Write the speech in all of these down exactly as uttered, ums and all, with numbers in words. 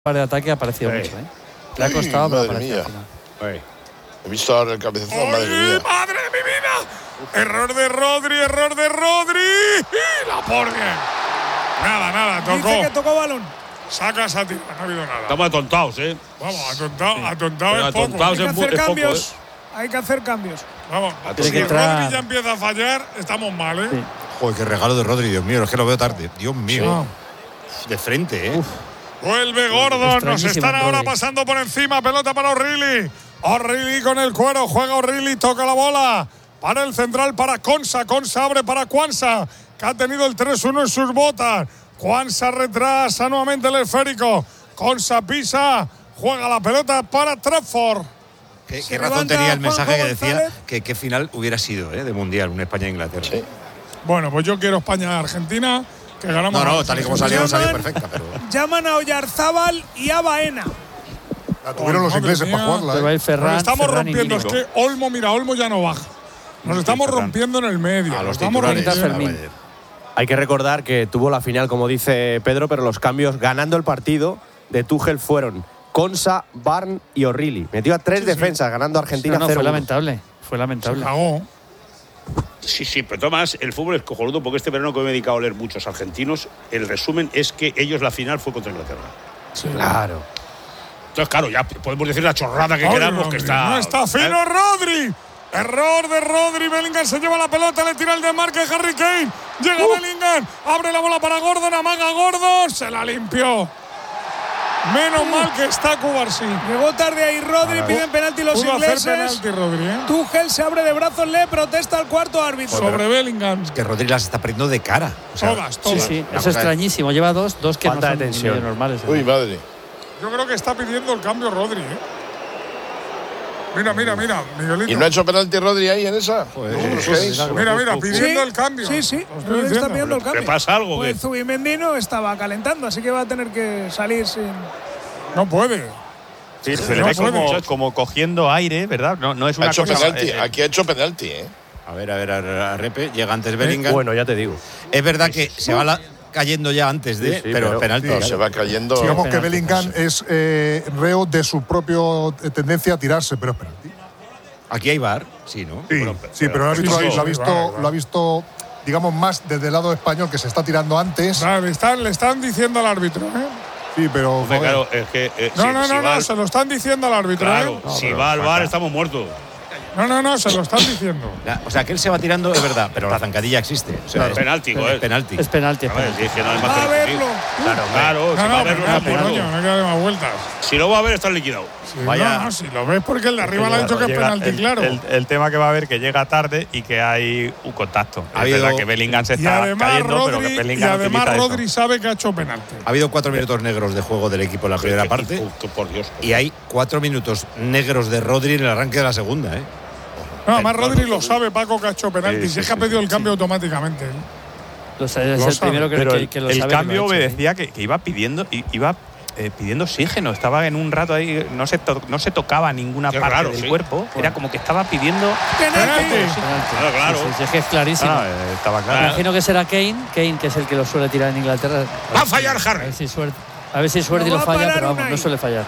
par de ataque ha aparecido sí. mucho, ¿eh? Le ha costado, Uy, pero madre apareció mía. al final. Sí. He visto ahora el cabezazo, madre mía. ¡Madre de mi vida! Error de Rodri, error de Rodri. La por bien. Nada, nada, tocó. Dice que tocó balón. Saca esa tira, no ha habido nada. Estamos atontados, ¿eh? Vamos, atontado, Sí. atontado Pero es poco. atontados Hay que es mu- hacer es poco, cambios. ¿eh? Hay que hacer cambios. Vamos, Tiene si que entrar- Rodri ya empieza a fallar, estamos mal, ¿eh? Sí. Joder, qué regalo de Rodri, Dios mío, es que lo veo tarde. Dios mío. Sí. De frente, ¿eh? Uf. Vuelve Gordon, nos Extrañísimo, están ahora Rodri. pasando por encima, pelota para O'Reilly. O'Reilly con el cuero, juega O'Reilly, toca la bola. Para el central, para Konsa, Konsa abre para Quansah, que ha tenido el tres uno en sus botas. Quansah retrasa nuevamente el esférico. Konsa pisa, juega la pelota para Trafford. Qué, Se qué razón levanta tenía el Juanjo mensaje que decía González. que qué final hubiera sido, ¿eh? De mundial, un España-Inglaterra. Sí. Bueno, pues yo quiero España-Argentina, que ganamos. No, no, a tal y como Argentina. salió, salió Llaman- perfecta, pero. Llaman a Oyarzábal y a Baena. La tuvieron los Madre ingleses mía. para jugarla. Te va a ¿eh? ir Ferran, Nos estamos Ferran y rompiendo, es Mírico. que Olmo, mira, Olmo ya no baja. Nos estamos Ferran. rompiendo en el medio. A nos los estamos titulares. rompiendo. Fermín. a ver. Hay que recordar que tuvo la final, como dice Pedro, pero los cambios ganando el partido de Tuchel fueron Konsa, Barn y O'Reilly. Metió a tres Sí, sí. defensas, ganando a Argentina No, no, cero fue uno. lamentable. Fue Se lamentable. cagó. Sí, sí, pero Tomás, el fútbol es cojonudo porque este verano que me he dedicado a leer muchos argentinos, el resumen es que ellos la final fue contra Inglaterra. Claro. Entonces, claro, ya podemos decir la chorrada que Ay, queramos, Rodri, que está. No está fino ¿eh? Rodri. Error de Rodri. Bellingham se lleva la pelota, le tira el desmarque Harry Kane. Llega Bellingham, abre la bola para Gordon, amaga Gordon, se la limpió. Menos mal que está Cubarsí. Llegó tarde ahí Rodri, piden penalti los Pudo hacer ingleses. penalti, Rodri, ¿eh? Tuchel se abre de brazos, le protesta al cuarto árbitro. Sobre Bellingham. Que Rodri las está perdiendo de cara. O sea, Todas, Sí, todas. sí, es Vamos a ver. extrañísimo. Lleva dos, dos que Falta no de son tensión. medio normales. ¿eh? Uy, madre. Yo creo que está pidiendo el cambio Rodri, ¿eh? Mira, mira, mira, Miguelito. ¿Y no ha hecho penalti Rodri ahí en esa? Joder, ¿Cómo lo sí, sabéis? sí, Mira, mira, pidiendo Sí, el cambio. Sí, sí, Lo estoy Rodri está diciendo. pidiendo el cambio. ¿Le pasa algo? Pues ¿Qué? Zubimendi no estaba calentando, así que va a tener que salir sin… No puede. Sí, se le no ve puede, como, muchacho. como cogiendo aire, ¿verdad? No, no es Ha una hecho cosa. penalti. eh, Aquí ha hecho penalti, ¿eh? A ver, a ver, a, ver, a Repe. Llega antes Bellingham. Bueno, ya te digo. Es verdad que se va la- cayendo ya antes de, Sí, sí, pero, pero- penalti. No, claro. se va cayendo. Digamos que penalti, Bellingham es eh, reo de su propia tendencia a tirarse, pero es penalti. Aquí hay V A R, sí, ¿no? Sí, Bueno, sí, pero el árbitro sí, sí, lo, ha sí, visto, vale, vale. lo ha visto, digamos, más desde el lado español, que se está tirando antes. Nada, le, están, le están diciendo al árbitro, ¿eh? Sí, pero. Hombre, joder. claro, es que. eh, No, si- no, si no, va no, al- se lo están diciendo al árbitro, Claro, ¿eh? si va al bar estamos muertos. No, no, no, se lo están diciendo. La- o sea, que él se va tirando, es verdad, pero la zancadilla existe. O sea, Es penalti, joder. penalti. Es penalti, es A ver, penalti. si es que no hay más Va que a discutir. verlo. Claro, claro, si No, va no, a pero verlo, no, está muerto. coño, no hay que darle más vueltas. Si lo va a ver, está liquidado. Sí, Vaya. No, no, si lo ves porque el de arriba le ha dicho que es llega- penalti, el, claro. El, el tema que va a haber que llega tarde y que hay un contacto. Ha es verdad habido- que Bellingham se Y está además, cayendo, pero que Rodri, y Bellingham además utiliza Rodri eso. sabe que ha hecho penalti. Ha habido cuatro minutos negros de juego del equipo en la primera Que- parte. que- que- por Dios. Y hay cuatro minutos negros de Rodri en el arranque de la segunda, ¿eh? No, además Rodri lo sabe, Paco, que ha hecho penalti. Sí, Si sí, es que ha sí, pedido sí, el cambio automáticamente. ¿eh? Lo sabe, es Lo el sabe. primero que, Pero que, el, que lo el sabe. que lo cambio ha hecho, ¿eh? obedecía que, que iba pidiendo, i- iba eh, pidiendo oxígeno. Estaba en un rato ahí, no se, to- no se tocaba ninguna Qué parte raro, del sí. cuerpo. Era como que estaba pidiendo. ¡Penalti! Penalti. Claro, claro. Sí, sí, sí, es que es clarísimo. Ah, eh, estaba Me claro. imagino que será Kane, Kane, que es el que lo suele tirar en Inglaterra. Va a fallar A Harry. ver si suerte, a ver si suerte y Lo lo va a falla, parar pero vamos, Unai. no suele fallar.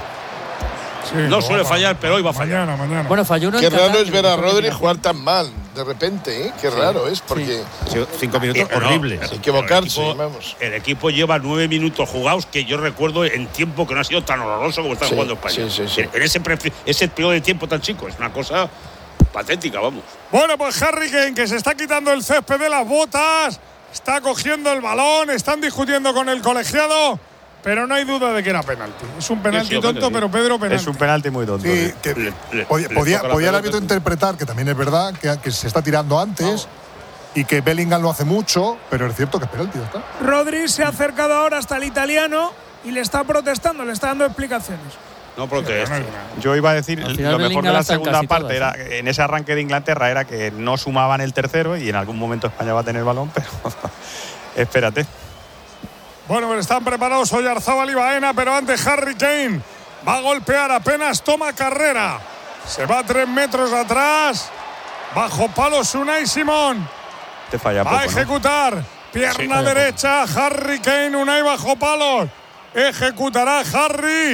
Sí, No lo suele va a- fallar, pero hoy va a fallar. Mañana, mañana. Bueno, falló uno Qué en Qatar, raro es que ver a mejor que Rodri Inglaterra. jugar tan mal, de repente, ¿eh? Qué raro es, porque Ha sido cinco minutos Eh, no, horribles. pero- equivocarse, pero el equipo- vamos. El equipo lleva nueve minutos jugados que yo recuerdo en tiempo que no ha sido tan horroroso como está Sí, jugando España. sí, sí, sí. En- En ese, pre- ese periodo de tiempo tan chico. Es una cosa patética, vamos. Bueno, pues Harry Kane, que se está quitando el césped de las botas, está cogiendo el balón, están discutiendo con el colegiado, pero no hay duda de que era penalti. Es un penalti Sí, sí, tonto, penalti. pero Pedro penalti. Es un penalti muy tonto. Sí, sí. que Le- le- podía, le podía, toca la podía el pelota. árbitro interpretar, que también es verdad, que, que se está tirando antes y que Bellingham lo hace mucho, pero es cierto que es penalti, ya está. Rodri se ha acercado ahora hasta el italiano y le está protestando, le está dando explicaciones. No protesta. Yo iba a decir, Al final lo mejor Bellingham de la están segunda casi parte todas, era, en ese arranque de Inglaterra era que no sumaban el tercero y en algún momento España va a tener balón, pero espérate. Bueno, pero están preparados Oyarzábal y Baena, pero antes Harry Kane va a golpear, apenas toma carrera. Se va tres metros atrás. Bajo palos Unai Simón. Te falla Va a poco, ¿no? ejecutar. Pierna derecha, Harry Kane, Unai bajo palos. ejecutará Harry.